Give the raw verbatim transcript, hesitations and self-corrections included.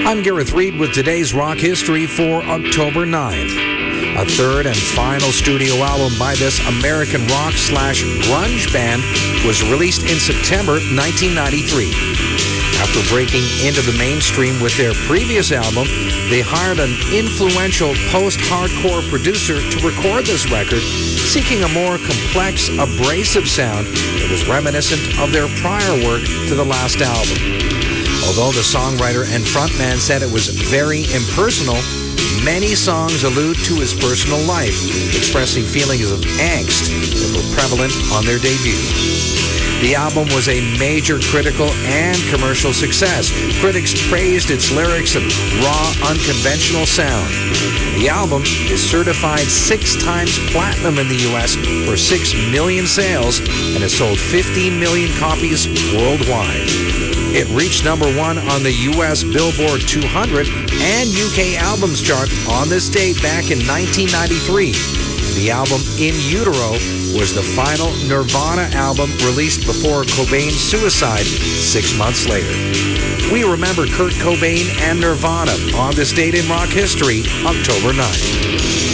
I'm Gareth Reed with today's rock history for October ninth. A third and final studio album by this American rock slash grunge band was released in September nineteen ninety-three. After breaking into the mainstream with their previous album, they hired an influential post-hardcore producer to record this record, seeking a more complex, abrasive sound that was reminiscent of their prior work to the last album. Although the songwriter and frontman said it was very impersonal, many songs allude to his personal life, expressing feelings of angst that were prevalent on their debut. The album was a major critical and commercial success. Critics praised its lyrics and raw, unconventional sound. The album is certified six times platinum in the U S for six million sales and has sold fifteen million copies worldwide. It reached number one on the U S Billboard two hundred and U K Albums chart on this date back in nineteen ninety-three. The album In Utero was the final Nirvana album released before Cobain's suicide six months later. We remember Kurt Cobain and Nirvana on this date in rock history, October ninth.